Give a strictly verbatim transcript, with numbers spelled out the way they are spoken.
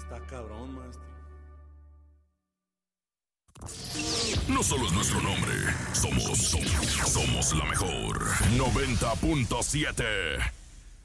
Está cabrón, maestro. No solo es nuestro nombre, somos, somos, somos la mejor. noventa punto siete